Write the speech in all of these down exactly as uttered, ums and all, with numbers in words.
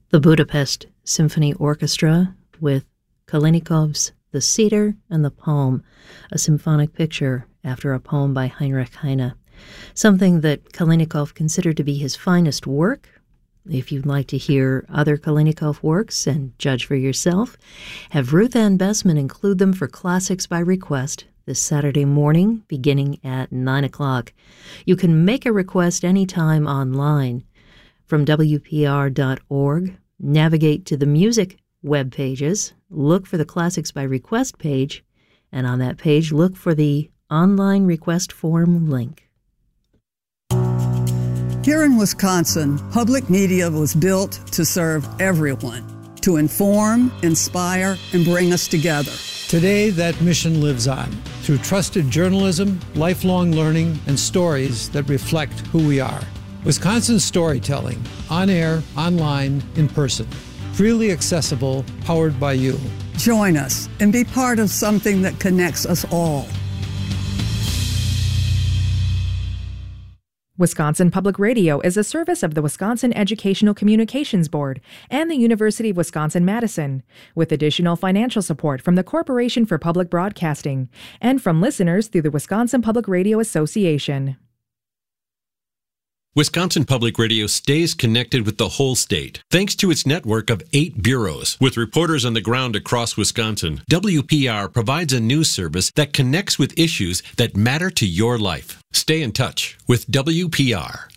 The Budapest Symphony Orchestra with Kalinikov's The Cedar and the Palm, a symphonic picture after a poem by Heinrich Heine, something that Kalinikov considered to be his finest work. If you'd like to hear other Kalinikov works and judge for yourself, have Ruth Ann Bessman include them for Classics by Request this Saturday morning beginning at nine o'clock. You can make a request anytime online from W P R dot org. Navigate to the music web pages, look for the Classics by Request page, and on that page, look for the online request form link. Here in Wisconsin, public media was built to serve everyone, to inform, inspire, and bring us together. Today, that mission lives on through trusted journalism, lifelong learning, and stories that reflect who we are. Wisconsin storytelling, on air, online, in person. Freely accessible, powered by you. Join us and be part of something that connects us all. Wisconsin Public Radio is a service of the Wisconsin Educational Communications Board and the University of Wisconsin-Madison, with additional financial support from the Corporation for Public Broadcasting and from listeners through the Wisconsin Public Radio Association. Wisconsin Public Radio stays connected with the whole state, thanks to its network of eight bureaus. With reporters on the ground across Wisconsin, W P R provides a news service that connects with issues that matter to your life. Stay in touch with W P R.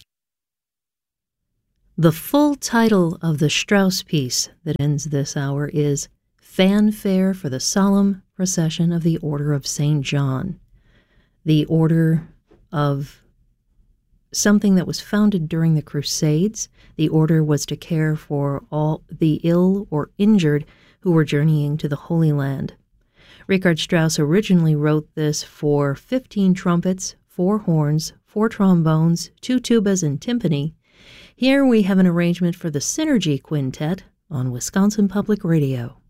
The full title of the Strauss piece that ends this hour is Fanfare for the Solemn Procession of the Order of Saint John. The Order of something that was founded during the Crusades. The order was to care for all the ill or injured who were journeying to the Holy Land. Richard Strauss originally wrote this for fifteen trumpets, four horns, four trombones, two tubas, and timpani. Here we have an arrangement for the Synergy Quintet on Wisconsin Public Radio.